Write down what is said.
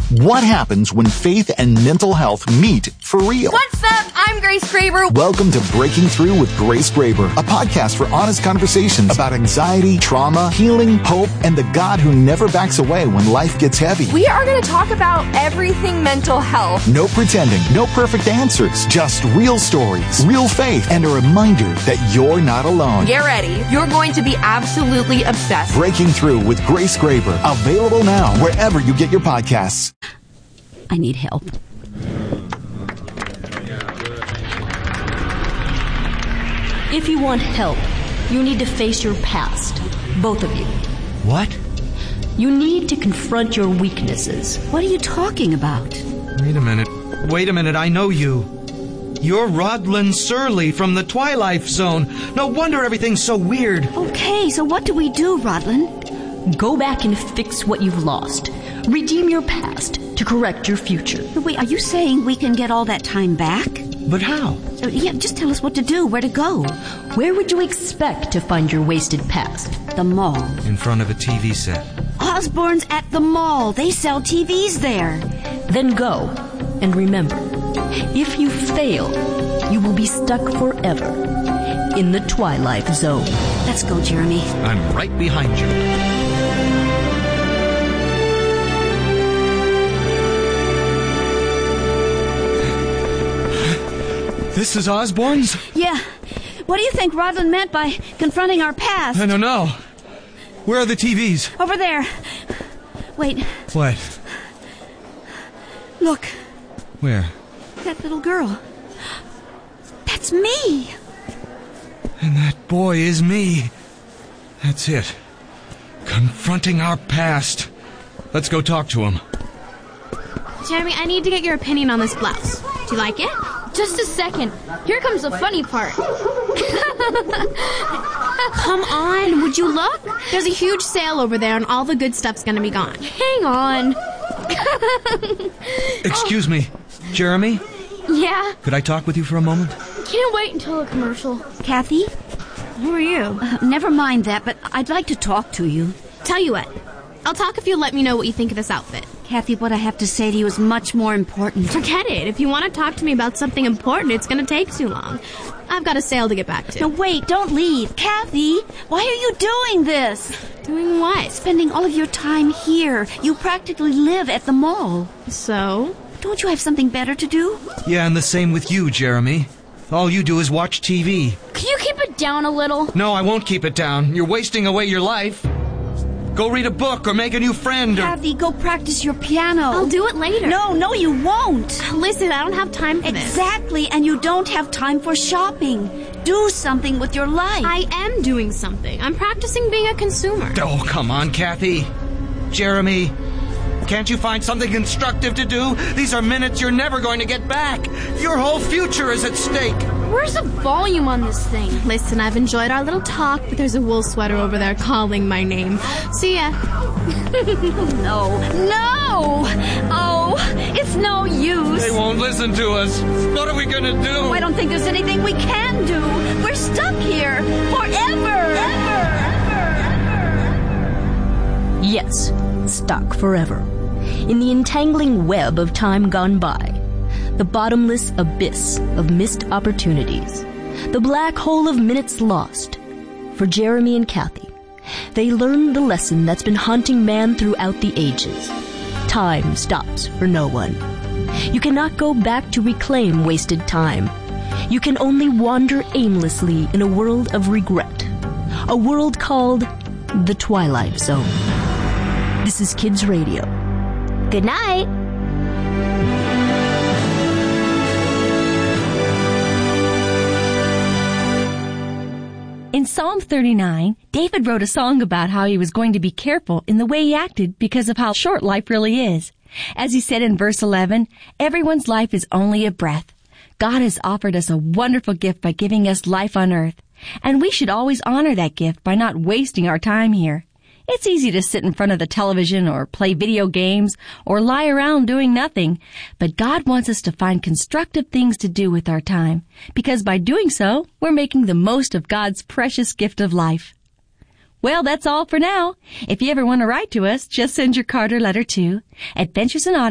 What happens when faith and mental health meet for real? What's up? I'm Grace Graber. Welcome to Breaking Through with Grace Graber, a podcast for honest conversations about anxiety, trauma, healing, hope, and the God who never backs away when life gets heavy. We are going to talk about everything mental health. No pretending, no perfect answers, just real stories, real faith, and a reminder that you're not alone. Get ready. You're going to be absolutely obsessed. Breaking Through with Grace Graber, available now wherever you get your podcasts. I need help. If you want help, you need to face your past. Both of you. What? You need to confront your weaknesses. What are you talking about? Wait a minute, I know you. You're Rodlin Surly from the Twilight Zone. No wonder everything's so weird. Okay, so what do we do, Rodlin? Go back and fix what you've lost. Redeem your past to correct your future. Wait, are you saying we can get all that time back? But how? Yeah, just tell us what to do, where to go. Where would you expect to find your wasted past? The mall. In front of a TV set. Osborne's at the mall. They sell TVs there. Then go. And remember, if you fail, you will be stuck forever in the Twilight Zone. Let's go, Jeremy. I'm right behind you. This is Osborne's? Yeah. What do you think Rodlin meant by confronting our past? I don't know. Where are the TVs? Over there. Wait. What? Look. Where? That little girl. That's me. And that boy is me. That's it. Confronting our past. Let's go talk to him. Jeremy, I need to get your opinion on this blouse. Do you like it? Just a second. Here comes the funny part. Come on, would you look? There's a huge sale over there and all the good stuff's gonna be gone. Hang on. Excuse me, Jeremy? Yeah? Could I talk with you for a moment? Can't wait until the commercial. Kathy? Who are you? Never mind that, but I'd like to talk to you. Tell you what, I'll talk if you let me know what you think of this outfit. Kathy, what I have to say to you is much more important. Forget it. If you want to talk to me about something important, it's going to take too long. I've got a sale to get back to. No, wait, don't leave. Kathy, why are you doing this? Doing what? Spending all of your time here. You practically live at the mall. So? Don't you have something better to do? Yeah, and the same with you, Jeremy. All you do is watch TV. Can you keep it down a little? No, I won't keep it down. You're wasting away your life. Go read a book or make a new friend or... Kathy, go practice your piano. I'll do it later. No, you won't. Listen, I don't have time for this. Exactly, and you don't have time for shopping. Do something with your life. I am doing something. I'm practicing being a consumer. Oh, come on, Kathy. Jeremy, can't you find something constructive to do? These are minutes you're never going to get back. Your whole future is at stake. Where's the volume on this thing? Listen, I've enjoyed our little talk, but there's a wool sweater over there calling my name. See ya. No. Oh, it's no use. They won't listen to us. What are we going to do? I don't think there's anything we can do. We're stuck here forever. Yes, stuck forever. In the entangling web of time gone by. The bottomless abyss of missed opportunities. The black hole of minutes lost. For Jeremy and Kathy, they learned the lesson that's been haunting man throughout the ages. Time stops for no one. You cannot go back to reclaim wasted time. You can only wander aimlessly in a world of regret. A world called the Twilight Zone. This is Kids Radio. Good night. In Psalm 39, David wrote a song about how he was going to be careful in the way he acted because of how short life really is. As he said in verse 11, everyone's life is only a breath. God has offered us a wonderful gift by giving us life on earth, and we should always honor that gift by not wasting our time here. It's easy to sit in front of the television or play video games or lie around doing nothing, but God wants us to find constructive things to do with our time, because by doing so, we're making the most of God's precious gift of life. Well, that's all for now. If you ever want to write to us, just send your card or letter to Adventures in Audio,